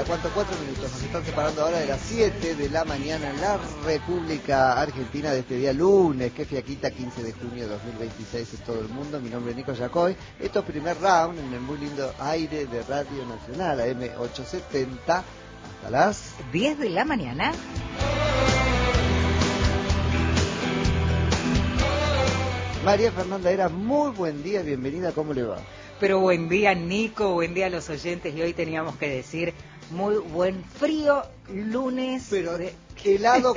¿Cuánto? 4 minutos. Nos están separando ahora de las 7 de la mañana en la República Argentina de este día lunes. Qué fiaquita, 15 de junio de 2026 en todo el mundo. Mi nombre es Nico Yacoy. Esto es primer round en el muy lindo aire de Radio Nacional, AM 870. Hasta las 10 de la mañana. María Fernanda Era, muy buen día, bienvenida, ¿cómo le va? Pero buen día, Nico, buen día a los oyentes. Y hoy teníamos que decir muy buen frío lunes. Pero helado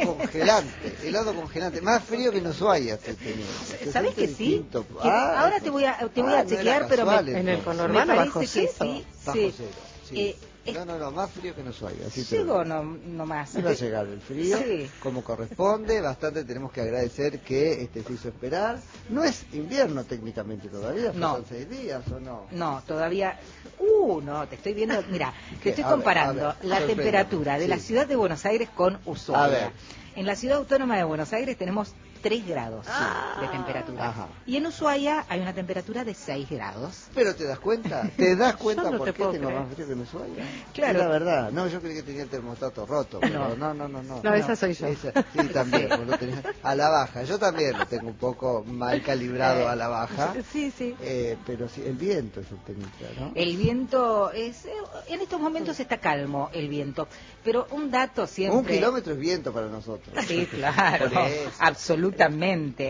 congelante, más frío que en Ushuaia estoy teniendo. ¿Sabes que sí? Ahora te voy a chequear, no pero en el conurbano me parece que sí. Bajo cero, sí. No, más frío que en Ushuaia. Llegó nomás. Va a llegar el frío, sí, como corresponde, bastante tenemos que agradecer que se hizo esperar. No es invierno técnicamente todavía, faltan 6 días, ¿o no? No, todavía... no, te estoy viendo, mira, te estoy comparando la temperatura de la ciudad de Buenos Aires con Ushuaia. A ver. En la ciudad autónoma de Buenos Aires tenemos 3 grados de temperatura. Ajá. Y en Ushuaia hay una temperatura de 6 grados. Pero ¿te das cuenta? ¿Te das cuenta por qué tengo más frío que en Ushuaia? Claro. La verdad. No, yo creí que tenía el termostato roto. Pero no. No, esa soy yo. Sí, también. Lo tenés a la baja. Yo también lo tengo un poco mal calibrado a la baja. Sí. Pero sí, el viento es el temita, ¿no? El viento es... En estos momentos está calmo el viento. Pero un dato siempre... 1 kilómetro es viento para nosotros. Sí, claro. Absolutamente.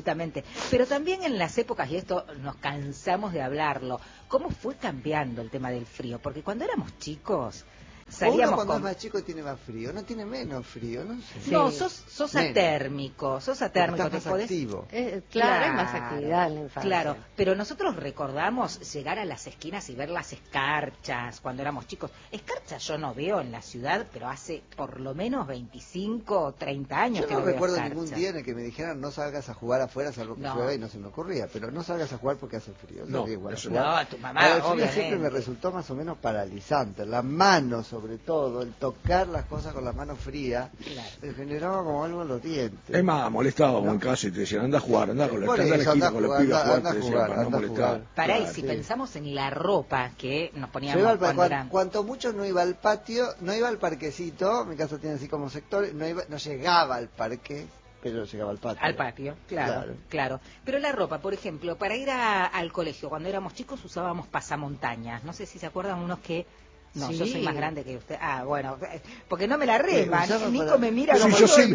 Pero también en las épocas, y esto nos cansamos de hablarlo, ¿cómo fue cambiando el tema del frío? Porque cuando éramos chicos... Uno cuando es más chico tiene más frío, no tiene menos frío, no sé. Sí. No, sos atérmico, estás más activo. Claro, hay más actividad en la infancia. Claro, pero nosotros recordamos llegar a las esquinas y ver las escarchas cuando éramos chicos. Escarchas yo no veo en la ciudad, pero hace por lo menos 25 o 30 años que no veo recuerdo escarchas. Ningún día en el que me dijeran no salgas a jugar afuera, salvo que llueva, y no se me ocurría, pero no salgas a jugar porque hace frío. No, tu mamá, el frío siempre me resultó más o menos paralizante, la mano sobre todo, el tocar las cosas con la mano fría, me generaba como algo en los dientes. Es más, molestábamos en casa y te decían, anda a jugar, anda con la esquina con los pibes a jugar, te decían, para no molestar. Pará, y si pensamos en la ropa que nos poníamos cuanto mucho no iba al patio, no iba al parquecito, mi casa tiene así como sectores, no llegaba al parque, pero llegaba al patio. Al patio, claro. Pero la ropa, por ejemplo, para ir al colegio, cuando éramos chicos usábamos pasamontañas. No sé si se acuerdan unos que... No, sí. Yo soy más grande que usted. Bueno, porque no me la rema. Nico me mira como yo sí.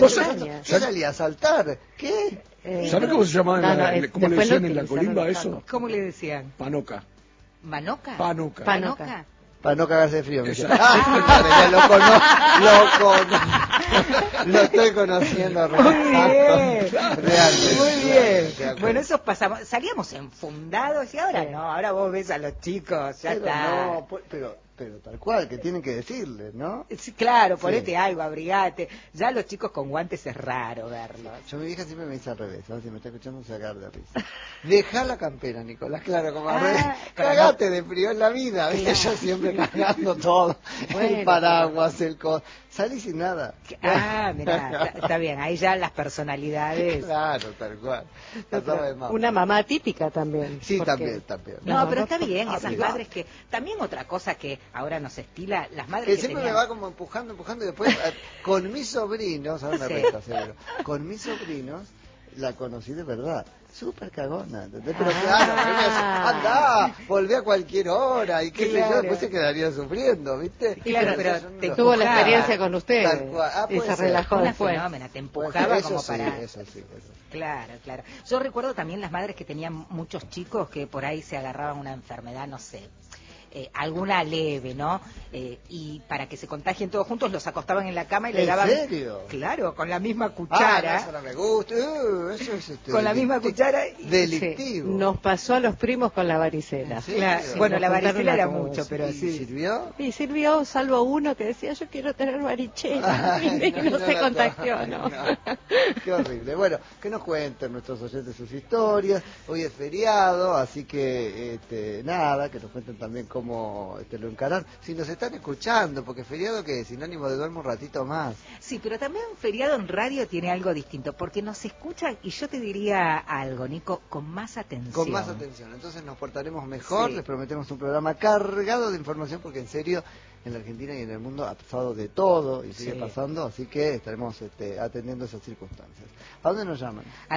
Yo salí a saltar. ¿Qué? ¿Sabes cómo se llamaba? ¿Cómo le decían en la colimba eso? ¿Cómo le decían? Panoca. ¿Manoca? Panoca. Para no cagarse de frío. Lo estoy conociendo. Realmente. Muy bien. Bueno, eso pasamos. Salíamos enfundados y ahora no. Ahora vos ves a los chicos. Ya está. No, pero tal cual, que tienen que decirle, ¿no? Sí, claro, ponete algo, abrigate. Ya los chicos con guantes es raro verlos. Yo, mi vieja siempre me dice al revés, ¿no? Si me está escuchando se va a cagar de risa. Dejá la campera, Nicolás, claro, como al revés. Cagate de frío en la vida, ¿viste? Yo siempre cargando todo. Bueno, el paraguas, el salí sin nada. Mirá, está bien, ahí ya las personalidades. Claro, tal cual. Una mamá típica también. Sí, también. No, pero está bien, esas madres que... También otra cosa que ahora nos estila, las madres que siempre tenían... me va como empujando y después con mis sobrinos, ahora me resta seguro, con mis sobrinos la conocí de verdad. Súper cagona, ¿entendés? Pero claro, anda, volví a cualquier hora y qué sé yo, después se quedaría sufriendo, ¿viste? Claro, pero te tuvo la experiencia con usted y se relajó después. Te empujaba como para... Eso sí. Claro. Yo recuerdo también las madres que tenían muchos chicos que por ahí se agarraban una enfermedad, no sé... alguna leve, ¿no? Y para que se contagien todos juntos los acostaban en la cama y le daban... ¿En serio? Claro, con la misma cuchara. Eso no me gusta. Eso es con la misma cuchara. Delictivo. Sí. Nos pasó a los primos con la varicela. Bueno, la varicela era mucho, pero sí. ¿Sirvió? Sí, sirvió, salvo uno que decía, yo quiero tener varicela. Y no se contagió, ¿no? Qué horrible. Bueno, que nos cuenten nuestros oyentes sus historias. Hoy es feriado, así que nada, que nos cuenten también cómo cómo lo encarar. Si nos están escuchando, porque feriado que es sinónimo de duermo un ratito más. Sí, pero también un feriado en radio tiene algo distinto, porque nos escuchan, y yo te diría algo, Nico, con más atención. Con más atención, entonces nos portaremos mejor, les prometemos un programa cargado de información, porque en serio, en la Argentina y en el mundo ha pasado de todo y sigue pasando, así que estaremos atendiendo esas circunstancias. ¿A dónde nos llaman? Al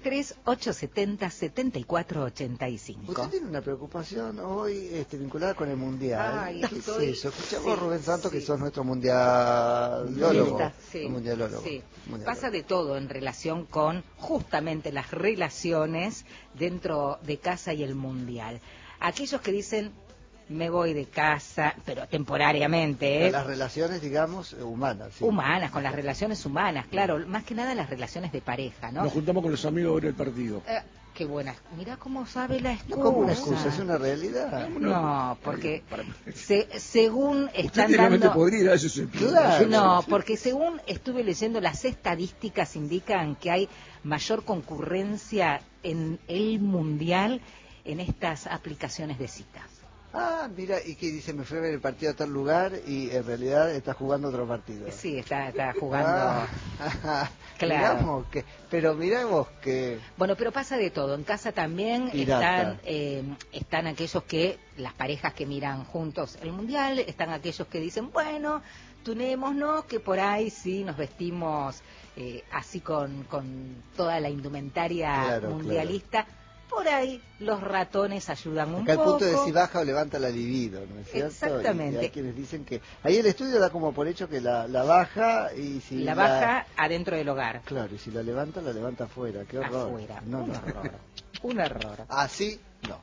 11-3-870-7485. Usted tiene una preocupación hoy vinculada con el Mundial. Ay, ¿Qué es eso? Escuchamos a Rubén Santos, que sos nuestro mundialólogo. Mundialólogo. Sí. Pasa de todo en relación con justamente las relaciones dentro de casa y el Mundial. Aquellos que dicen, me voy de casa, pero temporariamente. Con las relaciones, digamos, humanas. Sí. Humanas, con las relaciones humanas, claro. Más que nada las relaciones de pareja, ¿no? Nos juntamos con los amigos a ver el partido. Qué buena. Mirá cómo sabe la excusa. No, como una excusa, es una realidad. No, porque según están dando... podría ir a eso claro. No, porque según estuve leyendo, las estadísticas indican que hay mayor concurrencia en el Mundial en estas aplicaciones de citas. Ah, mira, y que dice, me fui a ver el partido a tal lugar y en realidad está jugando otro partido. Sí, está jugando. Claro. Pero miramos que... Bueno, pero pasa de todo. En casa también están aquellos que, las parejas que miran juntos el Mundial, están aquellos que dicen, bueno, tunémonos, que por ahí sí nos vestimos así con toda la indumentaria mundialista. Claro. Por ahí los ratones ayudan un poco. Acá el punto de si baja o levanta la libido, ¿no es cierto? Exactamente. Y hay quienes dicen que... Ahí el estudio da como por hecho que la baja y si... La baja adentro del hogar. Claro, y si la levanta afuera. ¡Qué horror! Afuera. Horror. Un error. Así, no.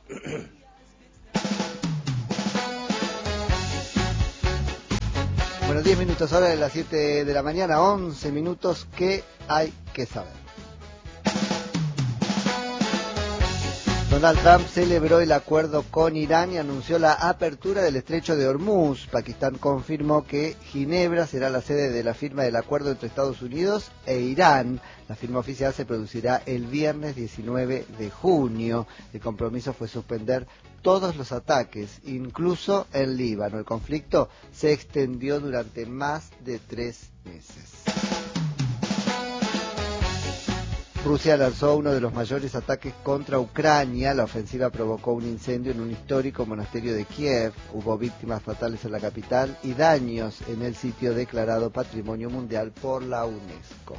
Bueno, 10 minutos ahora de las 7 de la mañana, 11 minutos, ¿qué hay que saber? Donald Trump celebró el acuerdo con Irán y anunció la apertura del estrecho de Hormuz. Pakistán confirmó que Ginebra será la sede de la firma del acuerdo entre Estados Unidos e Irán. La firma oficial se producirá el viernes 19 de junio. El compromiso fue suspender todos los ataques, incluso en Líbano. El conflicto se extendió durante más de 3 meses. Rusia lanzó uno de los mayores ataques contra Ucrania. La ofensiva provocó un incendio en un histórico monasterio de Kiev. Hubo víctimas fatales en la capital y daños en el sitio declarado Patrimonio Mundial por la UNESCO.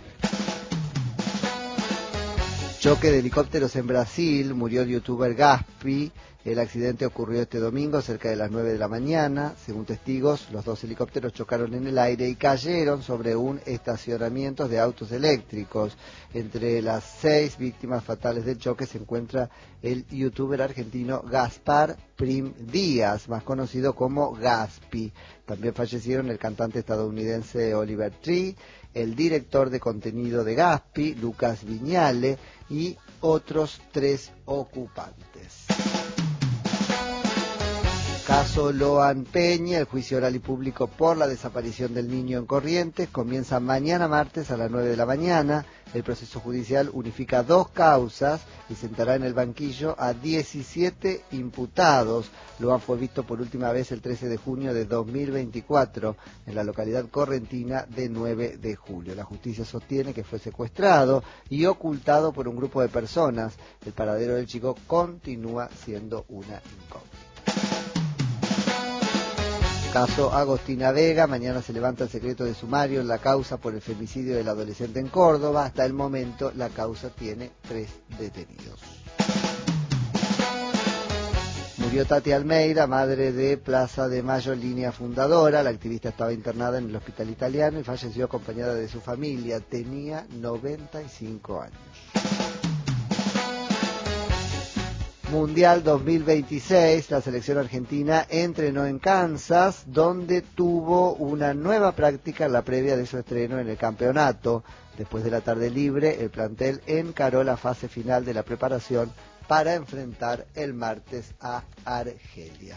Choque de helicópteros en Brasil, murió el youtuber Gaspi. El accidente ocurrió este domingo cerca de las 9 de la mañana. Según testigos, los 2 helicópteros chocaron en el aire y cayeron sobre un estacionamiento de autos eléctricos. Entre las 6 víctimas fatales del choque se encuentra el youtuber argentino Gaspar Prim Díaz, más conocido como Gaspi. También fallecieron el cantante estadounidense Oliver Tree, el director de contenido de Gaspi, Lucas Viñale, y otros 3 ocupantes. Caso Loan Peña, el juicio oral y público por la desaparición del niño en Corrientes comienza mañana martes a las 9 de la mañana. El proceso judicial unifica 2 causas y sentará en el banquillo a 17 imputados. Loan fue visto por última vez el 13 de junio de 2024 en la localidad correntina de 9 de julio. La justicia sostiene que fue secuestrado y ocultado por un grupo de personas. El paradero del chico continúa siendo una incógnita. Caso Agostina Vega, mañana se levanta el secreto de sumario en la causa por el femicidio del adolescente en Córdoba. Hasta el momento la causa tiene 3 detenidos. Murió Tati Almeida, madre de Plaza de Mayo, línea fundadora. La activista estaba internada en el hospital italiano y falleció acompañada de su familia. Tenía 95 años. Mundial 2026, la selección argentina entrenó en Kansas, donde tuvo una nueva práctica en la previa de su estreno en el campeonato. Después de la tarde libre, el plantel encaró la fase final de la preparación para enfrentar el martes a Argelia.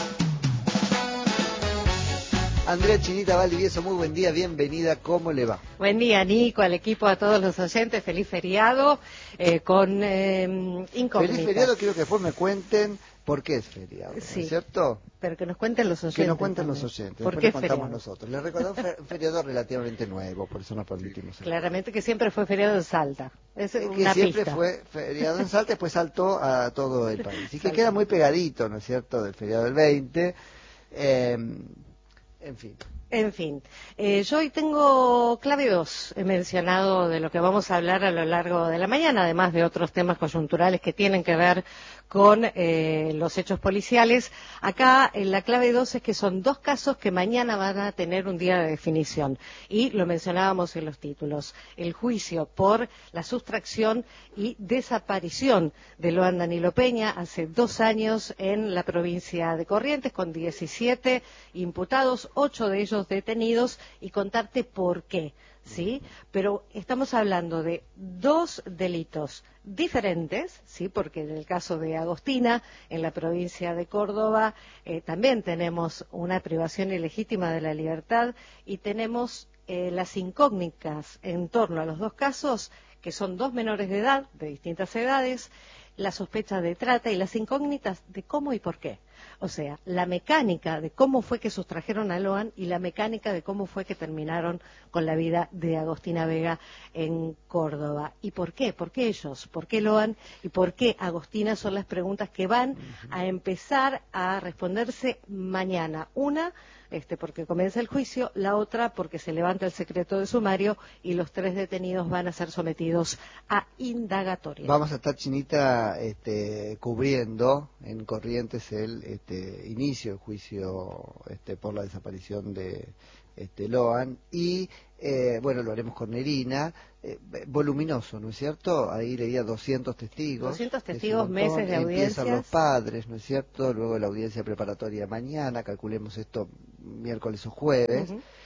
Andrea Chinita Valdivieso, muy buen día, bienvenida, ¿cómo le va? Buen día, Nico, al equipo, a todos los oyentes, feliz feriado, con incógnitas. Feliz feriado, quiero que después me cuenten ¿Por qué es feriado? Sí. ¿No es cierto? Pero que nos cuenten los oyentes. Que nos cuenten también. los oyentes. ¿Por Después qué le contamos feriado? nosotros. Les recordamos un feriado relativamente nuevo, por eso nos permitimos. Claramente que siempre fue feriado en Salta. Es que una siempre pista. fue feriado en Salta, después saltó a todo el país. Y que queda muy pegadito, ¿no es cierto?, del feriado del 20. En fin. En fin, yo hoy tengo clave 2, he mencionado de lo que vamos a hablar a lo largo de la mañana, además de otros temas coyunturales que tienen que ver con los hechos policiales. Acá la clave 2 es que son 2 casos que mañana van a tener un día de definición. Y lo mencionábamos en los títulos. El juicio por la sustracción y desaparición de Loan Danilo Peña hace 2 años en la provincia de Corrientes, con 17 imputados, 8 de ellos detenidos, y contarte por qué, ¿sí? Pero estamos hablando de 2 delitos diferentes, ¿sí? Porque en el caso de Agostina, en la provincia de Córdoba, también tenemos una privación ilegítima de la libertad y tenemos las incógnitas en torno a los 2 casos, que son 2 menores de edad, de distintas edades, la sospecha de trata y las incógnitas de cómo y por qué. O sea, la mecánica de cómo fue que sustrajeron a Loan y la mecánica de cómo fue que terminaron con la vida de Agostina Vega en Córdoba. ¿Y por qué? ¿Por qué ellos? ¿Por qué Loan? ¿Y por qué Agostina? Son las preguntas que van a empezar a responderse mañana. Una, porque comienza el juicio; la otra, porque se levanta el secreto de sumario y los 3 detenidos van a ser sometidos a indagatoria. Vamos a estar, Chinita, cubriendo en Corrientes el inicio del juicio por la desaparición de Loan, y bueno, lo haremos con Nerina, voluminoso, ¿no es cierto? Ahí leía 200 testigos. 200 testigos, meses de audiencias. Empiezan los padres, ¿no es cierto? Luego la audiencia preparatoria mañana, calculemos esto miércoles o jueves.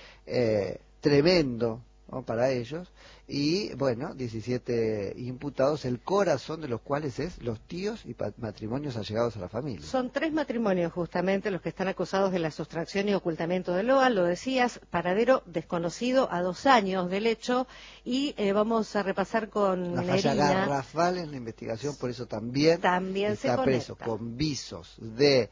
Tremendo, ¿no?, para ellos. Y bueno, 17 imputados, el corazón de los cuales es los tíos y matrimonios allegados a la familia. Son 3 matrimonios justamente los que están acusados de la sustracción y ocultamiento de Loan. Lo decías, paradero desconocido a 2 años del hecho, y vamos a repasar con la Nerina. Falla garrafal en la investigación, por eso también está preso con visos de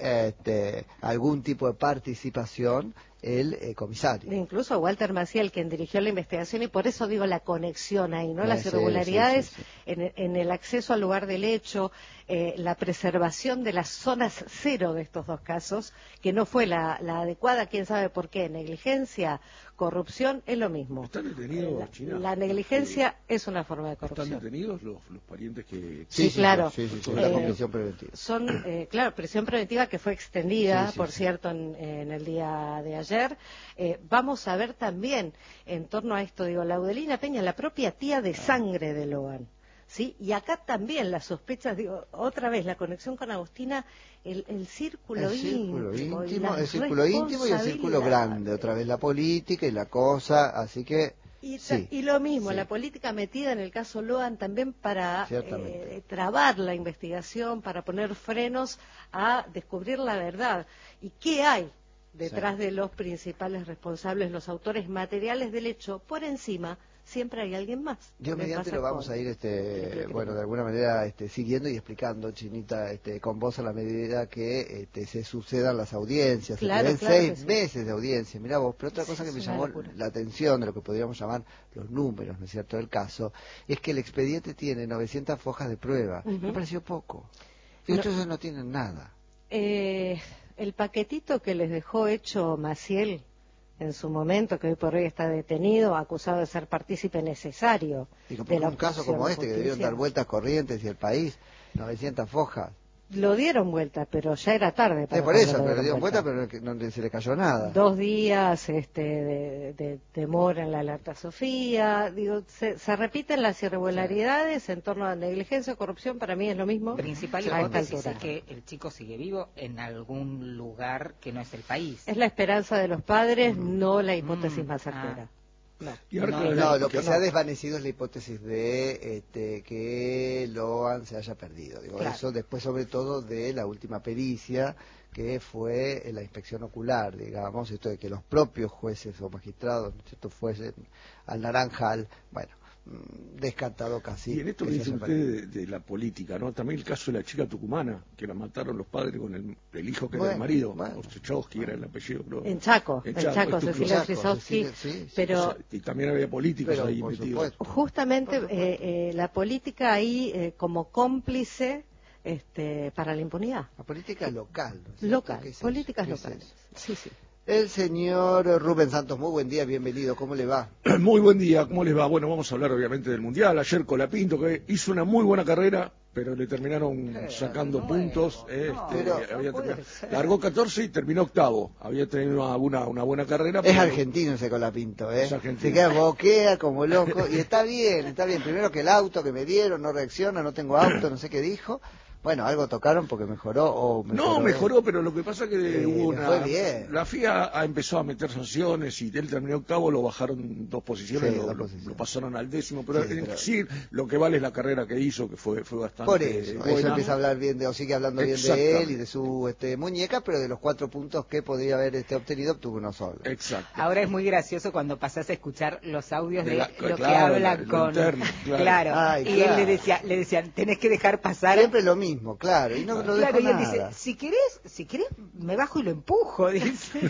algún tipo de participación el comisario. Incluso Walter Maciel, quien dirigió la investigación, y por eso digo la conexión ahí, ¿no? Las irregularidades sí. En el acceso al lugar del hecho, la preservación de las zonas cero de estos 2 casos, que no fue la adecuada, quién sabe por qué. Negligencia, corrupción, es lo mismo. ¿Están detenidos, China? La negligencia es una forma de corrupción. ¿Están detenidos los parientes que...? Sí, claro. Sí, la prisión preventiva. Son, claro, prisión preventiva que fue extendida, por cierto, en el día de ayer. Vamos a ver también, en torno a esto, digo, Laudelina Peña, la propia tía de sangre de Loan, ¿sí? Y acá también las sospechas, digo, otra vez, la conexión con Agostina, el círculo íntimo, el círculo íntimo y el círculo grande, otra vez la política y la cosa, así que... Y lo mismo, la política metida en el caso Loan también para trabar la investigación, para poner frenos a descubrir la verdad. ¿Y qué hay detrás de los principales responsables, los autores materiales del hecho? Por encima siempre hay alguien más. Dios mediante lo vamos a ir, bueno, de alguna manera siguiendo y explicando, Chinita, con vos a la medida que se sucedan las audiencias. Claro, se ven 6 meses de audiencia, mirá vos. Pero otra cosa que me llamó la atención de lo que podríamos llamar los números, ¿no es cierto?, del caso, es que el expediente tiene 900 fojas de prueba. Me pareció poco. Y ellos no tienen nada. El paquetito que les dejó hecho Maciel en su momento, que hoy por hoy está detenido, acusado de ser partícipe necesario de la un caso como este, que debieron dar vueltas Corrientes y el país, 900 fojas. Lo dieron vuelta, pero ya era tarde. Por eso, pero le dieron vuelta, pero no se le cayó nada. 2 días de demora en la alerta Sofía. Digo, se repiten las irregularidades en torno a negligencia o corrupción. Para mí es lo mismo. Principal hipótesis es que el chico sigue vivo en algún lugar que no es el país. Es la esperanza de los padres, no la hipótesis más certera. No, lo que se ha desvanecido es la hipótesis de que Loan se haya perdido. Digo, claro. Eso después, sobre todo, de la última pericia, que fue la inspección ocular, digamos, esto de que los propios jueces o magistrados, ¿no es cierto?, fuesen al Naranjal, bueno, descartado casi. Y en esto que dice usted de la política, ¿no? También el caso de la chica tucumana, que la mataron los padres con el hijo que era el marido, Orzechowski era el apellido, creo. En Chaco, Cecilia Orzechowski, pero... Y también había políticos ahí metidos. Justamente la política ahí como cómplice para la impunidad. La política local. Políticas locales. Sí. El señor Rubén Santos, muy buen día, bienvenido, ¿cómo le va? Muy buen día, ¿cómo les va? Bueno, vamos a hablar obviamente del Mundial. Ayer Colapinto, que hizo una muy buena carrera, pero le terminaron sacando puntos. Largó 14 y terminó octavo. Había tenido una buena carrera. Es argentino ese Colapinto, ¿eh? Se queda boquea como loco y está bien. Primero que el auto que me dieron no reacciona, no tengo auto, no sé qué dijo. Bueno, algo tocaron porque mejoró. No, mejoró, pero lo que pasa es que hubo fue bien. La FIA empezó a meter sanciones y él terminó octavo, lo bajaron 2 posiciones, lo pasaron al 10º, pero sí, lo que vale es la carrera que hizo, que fue bastante por eso buena. Empieza a hablar bien o sigue hablando bien de él y de su muñeca, pero de los 4 puntos que podría haber obtenido, obtuvo uno solo. Exacto. Ahora es muy gracioso cuando pasás a escuchar los audios de lo que hablan con... Interno, claro. Ay, y él le decían, tenés que dejar pasar... Siempre lo mismo, claro, y no lo dejo y él nada. dice, si querés me bajo y lo empujo, dice,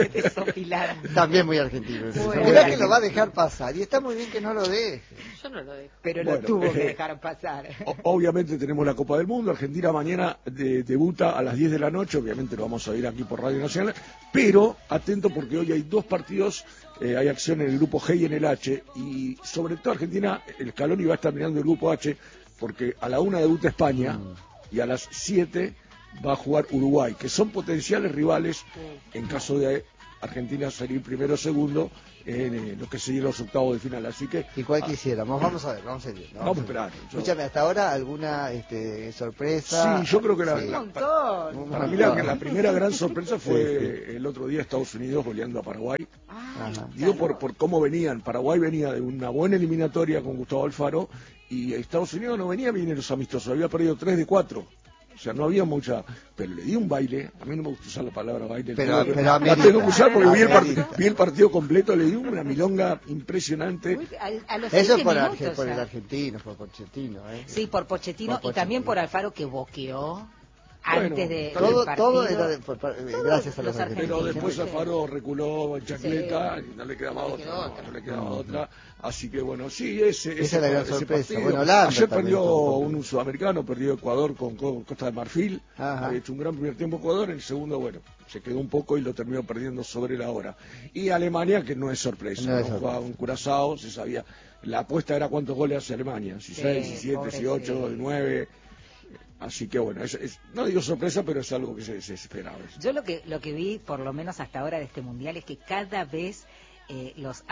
También muy argentino. Mirá que lo va a dejar pasar, y está muy bien que no lo deje. Yo no lo dejo. Pero lo tuvo que dejar pasar. Obviamente tenemos la Copa del Mundo, Argentina mañana debuta a las 10 de la noche, obviamente lo vamos a oír aquí por Radio Nacional, pero atento porque hoy hay 2 partidos, hay acción en el grupo G y en el H, y sobre todo Argentina, el Scaloni va a estar mirando el grupo H, porque a la 1 debuta España, y a las 7 va a jugar Uruguay, que son potenciales rivales en caso de Argentina salir primero o segundo en lo que serían los octavos de final. Así que ¿y cuál quisiéramos? Vamos a ver, vamos a ir. Vamos a esperar. Escúchame, hasta ahora alguna sorpresa. Sí, yo creo que para mí la primera gran sorpresa fue el otro día Estados Unidos goleando a Paraguay. Digo por cómo venían. Paraguay venía de una buena eliminatoria con Gustavo Alfaro y Estados Unidos no venía bien en los amistosos, había perdido 3 de 4. O sea, no había mucha... Pero le di un baile. A mí no me gusta usar la palabra baile. Pero la tengo que usar porque vi el partido completo. Le di una milonga impresionante. Eso es por el argentino, por Pochettino. Sí, por Pochettino y también por Alfaro, que boqueó antes de todo era gracias a los argentinos. Pero después Alfaro reculó en chancleta y no le quedaba otra. Así que bueno, sí, esa es la gran sorpresa. Bueno, ayer perdió un sudamericano, perdió Ecuador con Costa de Marfil. Había hecho un gran primer tiempo Ecuador, en el segundo, bueno, se quedó un poco y lo terminó perdiendo sobre la hora. Y Alemania, que no es sorpresa, jugaba un Curazao, se sabía. La apuesta era cuántos goles hace Alemania, 16, 17, 18, 9. Así que bueno, no digo sorpresa, pero es algo que se esperaba. Yo lo que vi, por lo menos hasta ahora de este mundial, es que cada vez los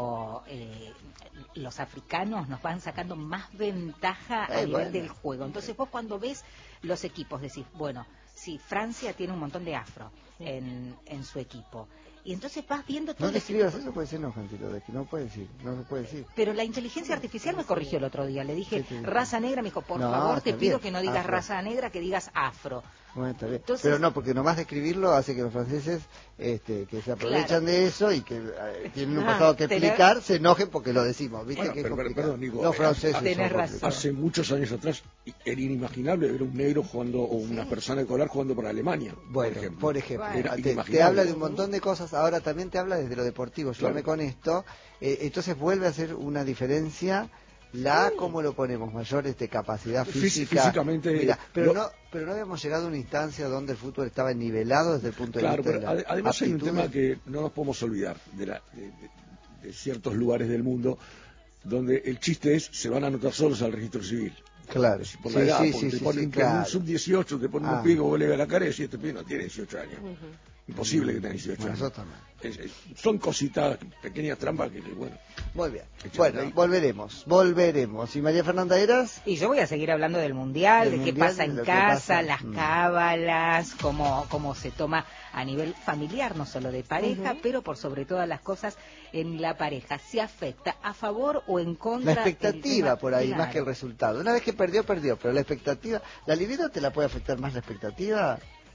africanos nos van sacando más ventaja a nivel del juego. Entonces vos cuando ves los equipos decís, bueno, sí, Francia tiene un montón de afro en su equipo. Y entonces vas viendo todo. No te escribas eso, puede ser ofensivo, de que no puede decir, no se puede decir. Pero la inteligencia artificial me corrigió el otro día. Le dije raza negra, me dijo, por favor, te pido que no digas afro. Raza negra, que digas afro. Bueno, está bien. Entonces, pero no, porque nomás de escribirlo hace que los franceses que se aprovechan de eso y que tienen un pasado que explicar, se enojen porque lo decimos. ¿Viste? Bueno, que perdón, Nico, los franceses tenés razón. Hace muchos años atrás era inimaginable ver un negro jugando o una persona de color jugando para Alemania. Bueno, por ejemplo. Te habla de un montón de cosas, ahora también te habla desde lo deportivo. Yo me con esto, entonces vuelve a ser una diferencia. ¿Cómo lo ponemos? Mayor capacidad física. Físicamente. Mira, pero no habíamos llegado a una instancia donde el fútbol estaba nivelado desde el punto de vista de la además aptitud. Hay un tema que no nos podemos olvidar de ciertos lugares del mundo donde el chiste es se van a anotar solos al registro civil. Claro. Por la edad, te ponen claro. Un sub-18, te ponen un pico, vos le ves la cara y decís, este pibe no tiene 18 años. Imposible que tenga 18 años. Eso también. Son cositas, pequeñas trampas que bueno. Muy bien. Bueno, volveremos. ¿Y María Fernanda Eras? Y yo voy a seguir hablando del mundial, de qué pasa en casa, las cábalas, cómo se toma a nivel familiar, no solo de pareja, pero por sobre todas las cosas en la pareja. ¿Se afecta a favor o en contra? La expectativa por ahí, más que el resultado. Una vez que perdió, pero la expectativa, ¿la libido te la puede afectar más la expectativa?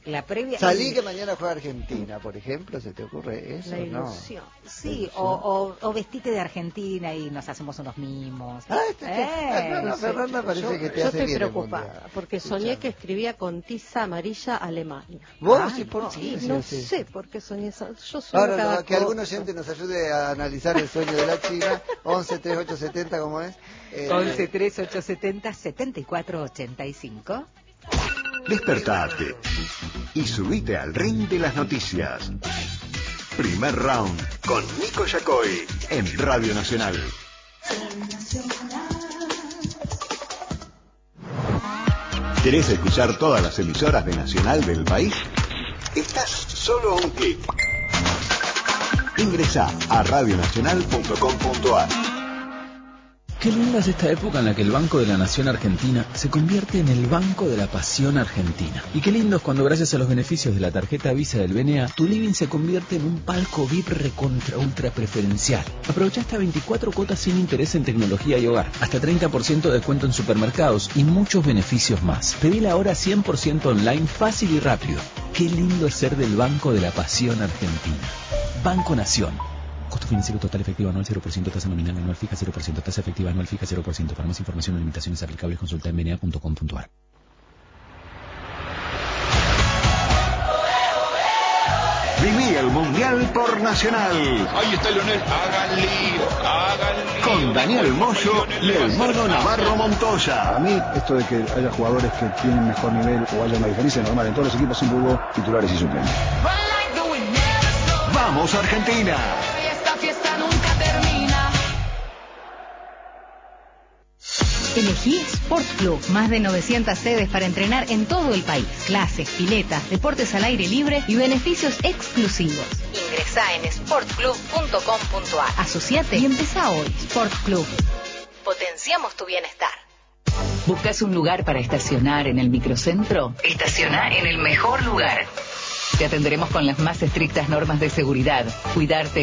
La previa. Salí que mañana juega Argentina, por ejemplo, ¿se te ocurre eso? La ilusión. No. Sí, o vestite de Argentina y nos hacemos unos mimos. Fernanda parece que te hace bien. Yo estoy preocupada porque soñé que escribía con tiza amarilla Alemania. ¿Vos? ¿Y por qué? No sé por qué soñé eso. Yo sueño ahora, que algún oyente nos ayude a analizar el sueño de la China. 11-3870, ¿cómo es? 11-3870-7485. Despertate y subite al ring de las noticias. Primer round con Nico Yacoy en Radio Nacional. ¿Querés escuchar todas las emisoras de Nacional del país? Estás solo a un clic. Ingresá a radionacional.com.ar. Qué linda es esta época en la que el Banco de la Nación Argentina se convierte en el Banco de la Pasión Argentina. Y qué lindo es cuando gracias a los beneficios de la tarjeta Visa del BNA, tu living se convierte en un palco VIP recontra ultra preferencial. Aprovecha hasta 24 cuotas sin interés en tecnología y hogar, hasta 30% de descuento en supermercados y muchos beneficios más. Pedila ahora 100% online, fácil y rápido. Qué lindo es ser del Banco de la Pasión Argentina. Banco Nación. Costo financiero total efectivo anual 0%, tasa nominal anual fija 0%, tasa efectiva anual fija 0%. Para más información o limitaciones aplicables consulta en bna.com.ar. Viví el Mundial por Nacional. Ahí está Lionel, hagan lío. Con Daniel Moyo y el Mono Navarro Montoya. A mí, esto de que haya jugadores que tienen mejor nivel o haya una diferencia normal en todos los equipos, siempre hubo titulares y suplentes. ¡Vamos, Argentina! Esta fiesta nunca termina. Elegí Sport Club. Más de 900 sedes para entrenar en todo el país. Clases, piletas, deportes al aire libre y beneficios exclusivos. Ingresá en sportclub.com.ar. Asociate y empezá hoy. Sport Club. Potenciamos tu bienestar. ¿Buscas un lugar para estacionar en el microcentro? Estaciona en el mejor lugar. Te atenderemos con las más estrictas normas de seguridad. Cuidarte